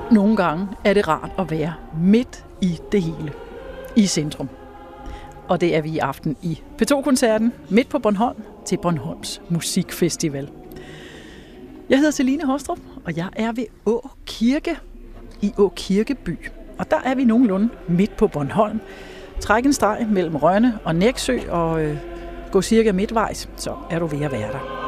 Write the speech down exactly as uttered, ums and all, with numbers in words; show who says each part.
Speaker 1: nogle gange er det rart at være midt i det hele. I centrum. Og det er vi i aften i P to-koncerten midt på Bornholm til Bornholms Musikfestival. Jeg hedder Celine Hostrup, og jeg er ved Å Kirke i Å Kirkeby. Og der er vi nogenlunde midt på Bornholm. Træk en streg mellem Rønne og Nexø og øh, gå cirka midtvejs, så er du ved at være der.